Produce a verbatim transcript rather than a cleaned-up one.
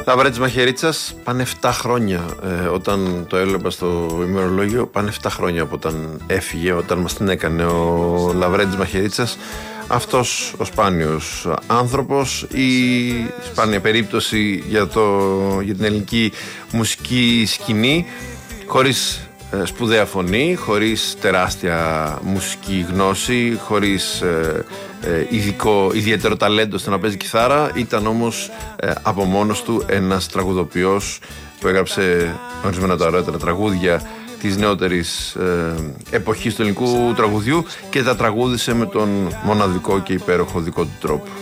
Λαβρέτης Μαχαιρίτσας, πάνε επτά χρόνια. Ε, όταν το έβλεπα στο ημερολόγιο, πάνε επτά χρόνια από όταν έφυγε, όταν μας την έκανε ο Λαβρέτης Μαχαιρίτσας. Αυτός ο σπάνιος άνθρωπος, η σπάνια περίπτωση για, το, για την ελληνική μουσική σκηνή, χωρίς ε, σπουδαία φωνή, χωρίς τεράστια μουσική γνώση, χωρίς ε, ε, ειδικό, ιδιαίτερο ταλέντο στο να παίζει κιθάρα. Ήταν όμως ε, από μόνος του ένας τραγουδοποιός που έγραψε ορισμένα τα ωραίτερα τραγούδια της νεότερης ε, εποχής του ελληνικού τραγουδιού και τα τραγούδισε με τον μοναδικό και υπέροχο δικό του τρόπο.